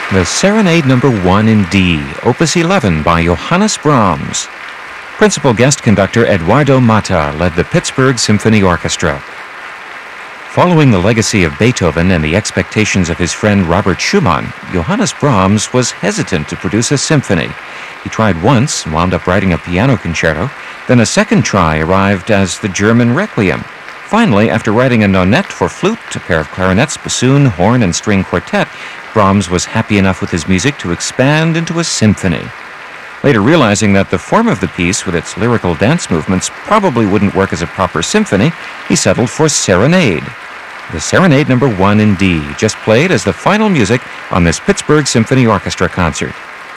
The Serenade No. 1 in D, Opus 11 by Johannes Brahms. Principal guest conductor Eduardo Mata led the Pittsburgh Symphony Orchestra. Following the legacy of Beethoven and the expectations of his friend Robert Schumann, Johannes Brahms was hesitant to produce a symphony. He tried once and wound up writing a piano concerto. Then a second try arrived as the German Requiem. Finally, after writing a nonette for flute, a pair of clarinets, bassoon, horn, and string quartet, Brahms was happy enough with his music to expand into a symphony. Later realizing that the form of the piece, with its lyrical dance movements, probably wouldn't work as a proper symphony, he settled for Serenade. The Serenade No. 1 in D, just played as the final music on this Pittsburgh Symphony Orchestra concert.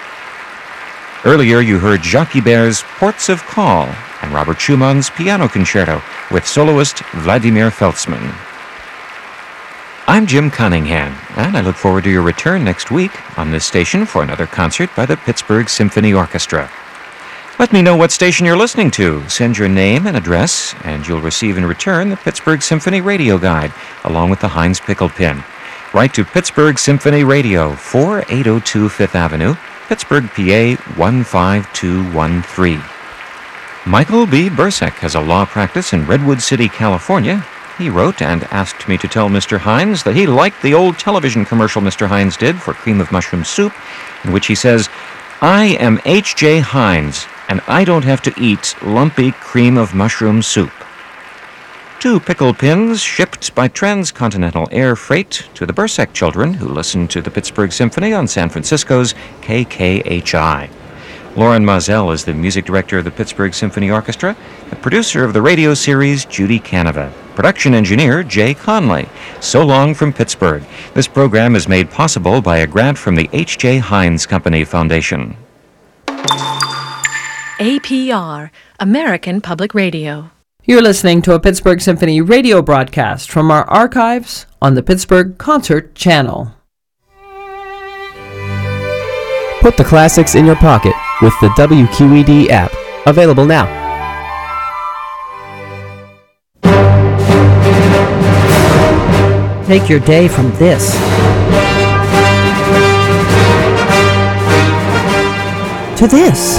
Earlier you heard Jacques Ibert's Ports of Call and Robert Schumann's Piano Concerto with soloist Vladimir Feltzman. I'm Jim Cunningham, and I look forward to your return next week on this station for another concert by the Pittsburgh Symphony Orchestra. Let me know what station you're listening to. Send your name and address, and you'll receive in return the Pittsburgh Symphony Radio Guide, along with the Heinz Pickle Pin. Write to Pittsburgh Symphony Radio, 4802 Fifth Avenue, Pittsburgh, PA 15213. Michael B. Bursek has a law practice in Redwood City, California. He wrote and asked me to tell Mr. Heinz that he liked the old television commercial Mr. Heinz did for cream of mushroom soup, in which he says, "I am H.J. Heinz, and I don't have to eat lumpy cream of mushroom soup." 2 pickle pins shipped by transcontinental air freight to the Bursek children who listen to the Pittsburgh Symphony on San Francisco's KKHI. Lauren Mazel is the music director of the Pittsburgh Symphony Orchestra, the producer of the radio series Judy Canova, production engineer Jay Conley. So long from Pittsburgh. This program is made possible by a grant from the H.J. Heinz Company Foundation. APR, American Public Radio. You're listening to a Pittsburgh Symphony radio broadcast from our archives on the Pittsburgh Concert Channel. Put the classics in your pocket with the WQED app, available now. Take your day from this to this.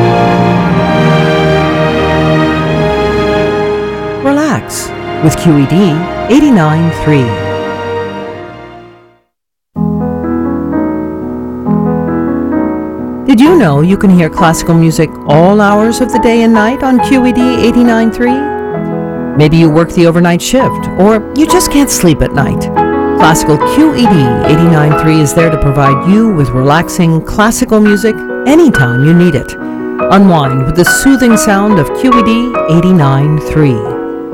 Relax with QED 89.3. Did you know you can hear classical music all hours of the day and night on QED 89.3? Maybe you work the overnight shift, or you just can't sleep at night. Classical QED 89.3 is there to provide you with relaxing classical music anytime you need it. Unwind with the soothing sound of QED 89.3.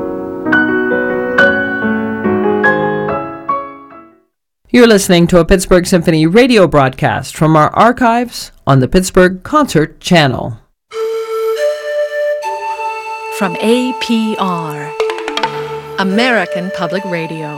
You're listening to a Pittsburgh Symphony radio broadcast from our archives on the Pittsburgh Concert Channel. From APR, American Public Radio.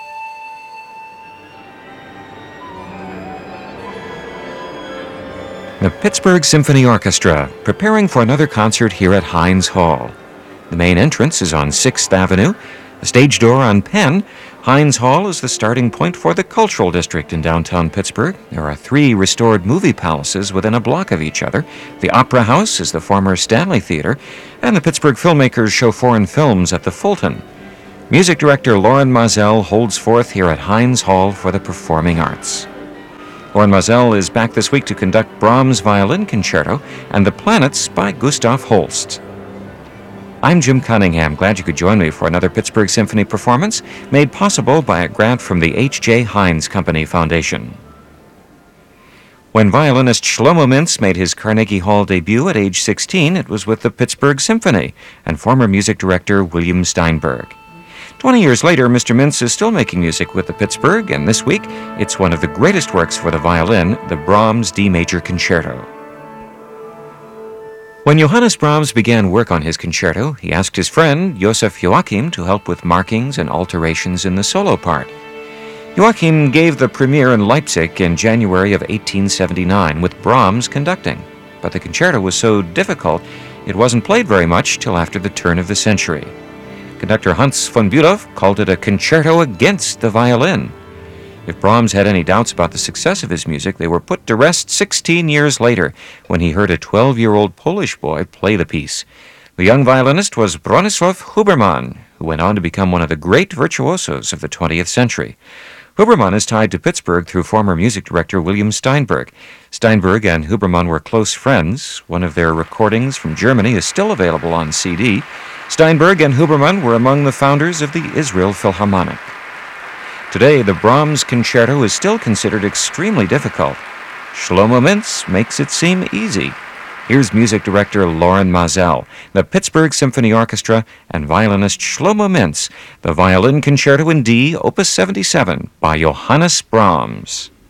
The Pittsburgh Symphony Orchestra, preparing for another concert here at Heinz Hall. The main entrance is on 6th Avenue, the stage door on Penn. Heinz Hall is the starting point for the Cultural District in downtown Pittsburgh. There are 3 restored movie palaces within a block of each other. The Opera House is the former Stanley Theater, and the Pittsburgh filmmakers show foreign films at the Fulton. Music director Lauren Mazel holds forth here at Heinz Hall for the Performing Arts. Lauren Mazel is back this week to conduct Brahms' Violin Concerto and The Planets by Gustav Holst. I'm Jim Cunningham. Glad you could join me for another Pittsburgh Symphony performance made possible by a grant from the H.J. Heinz Company Foundation. When violinist Shlomo Mintz made his Carnegie Hall debut at age 16, it was with the Pittsburgh Symphony and former music director William Steinberg. 20 years later, Mr. Mintz is still making music with the Pittsburgh, and this week it's one of the greatest works for the violin, the Brahms D Major Concerto. When Johannes Brahms began work on his concerto, he asked his friend Joseph Joachim to help with markings and alterations in the solo part. Joachim gave the premiere in Leipzig in January of 1879 with Brahms conducting, but the concerto was so difficult it wasn't played very much till after the turn of the century. Conductor Hans von Bülow called it a concerto against the violin. If Brahms had any doubts about the success of his music, they were put to rest 16 years later when he heard a 12-year-old Polish boy play the piece. The young violinist was Bronisław Huberman, who went on to become one of the great virtuosos of the 20th century. Huberman is tied to Pittsburgh through former music director William Steinberg. Steinberg and Huberman were close friends. One of their recordings from Germany is still available on CD. Steinberg and Huberman were among the founders of the Israel Philharmonic. Today, the Brahms Concerto is still considered extremely difficult. Shlomo Mintz makes it seem easy. Here's music director Loren Mazel, the Pittsburgh Symphony Orchestra, and violinist Shlomo Mintz, the Violin Concerto in D, Opus 77, by Johannes Brahms.